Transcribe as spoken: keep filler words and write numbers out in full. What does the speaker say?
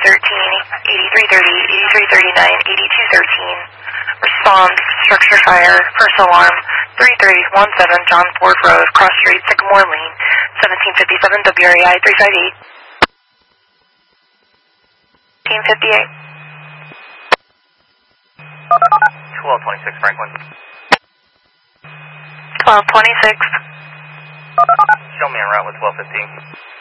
thirteen, eighty-three thirty, eighty-three thirty-nine, eighty-two thirteen. Response, structure fire, first alarm, three three one seven John Ford Road, Cross Street, Sycamore Lane, seventeen fifty-seven W R E I three five eight. seventeen fifty-eight. twelve twenty-six Franklin. twelve twenty-six. Show me en route with twelve fifteen.